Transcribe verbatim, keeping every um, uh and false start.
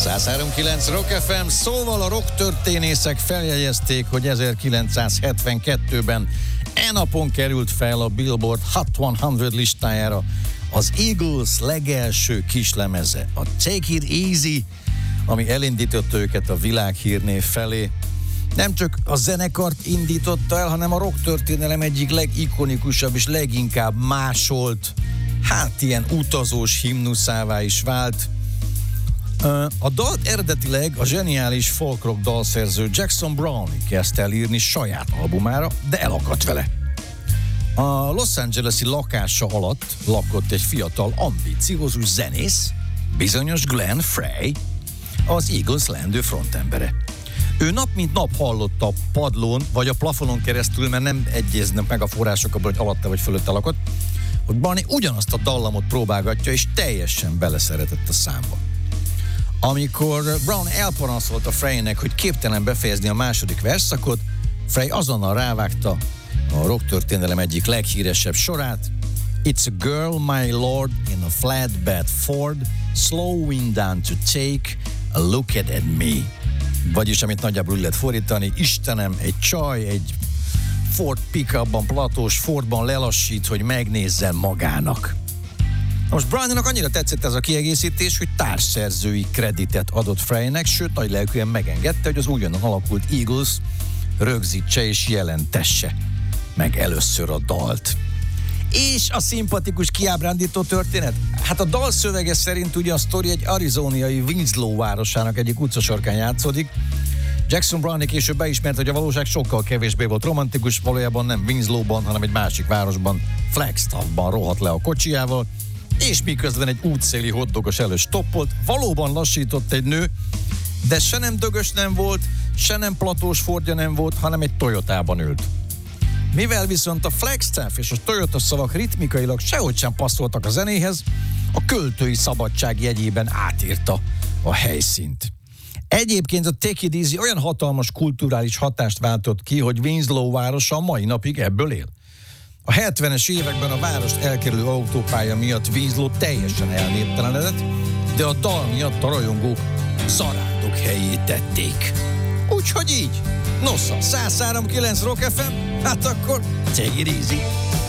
száz három kilenc Rock ef em, szóval a rock történészek feljegyezték, hogy ezerkilencszázhetvenkettőben e napon került fel a Billboard Hot száz listájára az Eagles legelső kislemeze, a Take It Easy, ami elindította őket a világhírnév felé. Nem csak a zenekart indította el, hanem a rock történelem egyik legikonikusabb és leginkább másolt, hát ilyen utazós himnuszává is vált. A dalt eredetileg a zseniális folk rock dalszerző Jackson Browne kezdte el írni saját albumára, de elakadt vele. A Los Angeles-i lakása alatt lakott egy fiatal, ambiciózus zenész, bizonyos Glenn Frey, az Eagles leendő frontembere. Ő nap mint nap hallotta a padlón, vagy a plafonon keresztül, mert nem egyeznek meg a források abban, hogy alatta vagy fölötte lakott, hogy Barney ugyanazt a dallamot próbálgatja, és teljesen beleszeretett a számba. Amikor Brown elpanaszolta Freynek, hogy képtelen befejezni a második versszakot, Frey azonnal rávágta a rock történelem egyik leghíresebb sorát: It's a girl, my lord, in a flatbed Ford, slowing down to take a look at me. Vagyis, amit nagyjából úgy lehet fordítani: Istenem, egy csaj, egy Ford pick-upban, platós Fordban lelassít, hogy megnézzen magának. Most Briannak annyira tetszett ez a kiegészítés, hogy társszerzői kreditet adott Freynek, sőt nagy lelkűen megengedte, hogy az újonnan alakult Eagles rögzítse és jelentesse meg először a dalt. És a szimpatikus kiábrándító történet? Hát a dal szövege szerint ugye a sztori egy arizoniai Winslow városának egyik utcasarkán játszódik. Jackson Browne később beismert, hogy a valóság sokkal kevésbé volt romantikus, valójában nem Winslowban, hanem egy másik városban, Flagstaffban rohadt le a kocsijával, és miközben egy útszéli hotdogos előtt stoppolt, valóban lassított egy nő, de se nem dögös nem volt, se nem platós Fordja nem volt, hanem egy Toyotában ült. Mivel viszont a Flagstaff és a Toyota szavak ritmikailag sehogy sem passzoltak a zenéhez, a költői szabadság jegyében átírta a helyszínt. Egyébként a Take It Easy olyan hatalmas kulturális hatást váltott ki, hogy Winslow városa a mai napig ebből él. A hetvenes években a várost elkerülő autópálya miatt Winslow teljesen elnéptelenedett, de a dal miatt a rajongók zarándok helyé tették. Úgyhogy így, nosza, száz három kilenc Rock ef em, hát akkor Take It Easy.